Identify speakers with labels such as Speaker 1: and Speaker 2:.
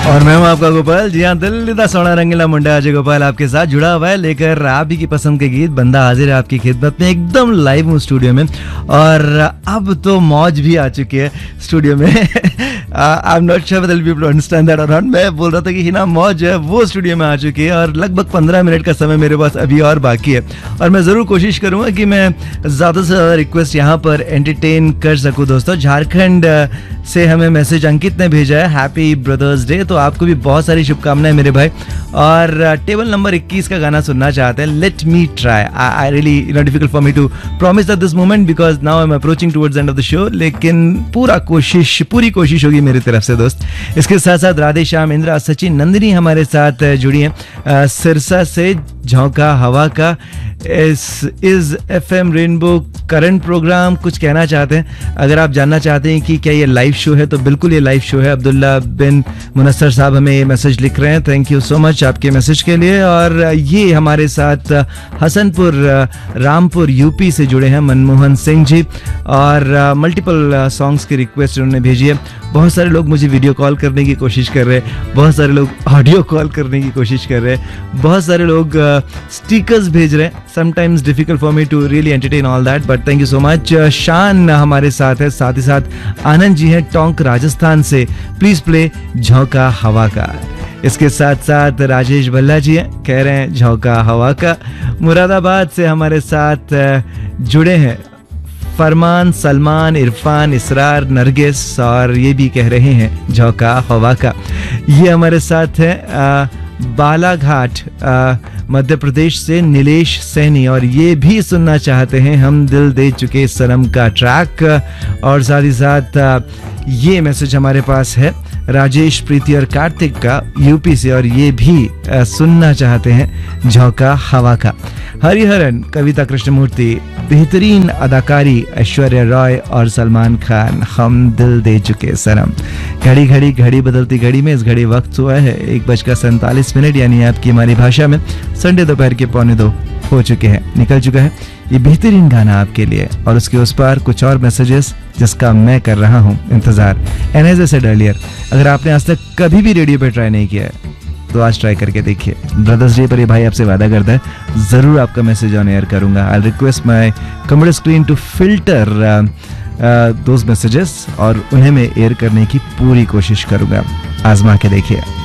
Speaker 1: और मैं हूं आपका गोपाल। जी हाँ, दिल्ली दा सोना रंगीला मुंडा अजय गोपाल आपके साथ जुड़ा हुआ है, लेकर आप ही की पसंद के गीत बंदा हाजिर है आपकी खिदमत में। एकदम लाइव हूँ स्टूडियो में, और अब तो मौज भी आ चुकी है स्टूडियो में। I am not sure whether people understand that और नॉट। मैं बोल रहा था कि हिना मौज है वो स्टूडियो में आ चुकी है, और लगभग 15 मिनट का समय मेरे पास अभी और बाकी है। और मैं ज़रूर कोशिश करूँगा कि मैं ज़्यादा से ज़्यादा रिक्वेस्ट यहाँ पर एंटरटेन कर सकूँ। दोस्तों, झारखंड से हमें मैसेज अंकित ने भेजा है, हैप्पी ब्रदर्स डे। तो आपको भी बहुत सारी शुभकामनाएं मेरे भाई। और टेबल नंबर 21 का गाना सुनना चाहते हैं, let me try. I really difficult for me to promise at this moment because now I am approaching towards end of the show, लेकिन पूरी कोशिश होगी मेरी तरफ से दोस्त। इसके साथ साथ राधे श्याम, इंद्रा, सचिन, नंदिनी हमारे साथ जुड़ी हैं सिरसा से। झोंका हवा का इस FM रेनबो करंट प्रोग्राम कुछ कहना चाहते हैं। अगर आप जानना चाहते हैं कि क्या ये लाइव शो है, तो बिल्कुल ये लाइव शो है। अब्दुल्ला बिन मुनस्सर साहब हमें ये मैसेज लिख रहे हैं, थैंक यू सो मच आपके मैसेज के लिए। और ये हमारे साथ हसनपुर रामपुर यूपी से जुड़े हैं मनमोहन सिंह जी, और मल्टीपल सॉन्ग्स की रिक्वेस्ट उन्होंने भेजी है। बहुत सारे लोग मुझे वीडियो कॉल करने की कोशिश कर रहे हैं, बहुत सारे लोग ऑडियो कॉल करने की कोशिश कर रहे हैं, बहुत सारे लोग स्टिकर्स भेज रहे हैं। Sometimes difficult for me to really entertain all that, but thank you so much. शान हमारे साथ है, साथ ही साथ आनंद जी हैं टोंक राजस्थान से, प्लीज प्ले झोंका हवा का। इसके साथ साथ राजेश भल्ला जी हैं, कह रहे हैं झोंका हवा का। मुरादाबाद से हमारे साथ जुड़े हैं फरमान, सलमान, इरफान, इसरार, नरगिस, और ये भी कह रहे हैं झोंका हवा का। ये हमारे साथ है बालाघाट मध्य प्रदेश से नीलेश सैनी, और ये भी सुनना चाहते हैं हम दिल दे चुके सनम का ट्रैक। और साथ ही साथ ये मैसेज हमारे पास है राजेश, प्रीति और कार्तिक का यूपी से, और ये भी सुनना चाहते हैं झोंका हवा का। हरिहरन, कविता कृष्णमूर्ति, बेहतरीन अदाकारी ऐश्वर्या रॉय और सलमान खान, हम दिल दे चुके सनम। घड़ी बदलती घड़ी में इस घड़ी वक्त हुआ है 1:47, यानी आपकी हमारी भाषा में संडे दोपहर के 1:45 हो चुके हैं, निकल चुका है ये बेहतरीन गाना आपके लिए। और उसके उस पार कुछ और मैसेजेस जिसका मैं कर रहा हूँ इंतजार। And as I said earlier, अगर आपने आज तक कभी भी रेडियो पे ट्राई नहीं किया है तो आज ट्राई करके देखिए। ब्रदर्स डे पर ये भाई आपसे वादा करता है ज़रूर आपका मैसेज ऑन एयर करूँगा। I request my computer screen to filter those messages, और उन्हें मैं एयर करने की पूरी कोशिश करूँगा। आजमा के देखिए।